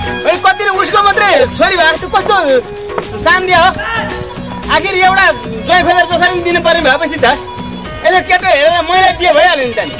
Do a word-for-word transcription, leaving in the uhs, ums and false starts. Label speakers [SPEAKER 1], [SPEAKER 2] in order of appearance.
[SPEAKER 1] कति उसको मात्रै छोरी भएको जस्तो कस्तो शान्ति हो आखिर एउटा जोइ खोजेर जसरी दिनु पर्ने भएपछि त यसो केटो हेरेर मैले दिए भइहाल्यो नि त नि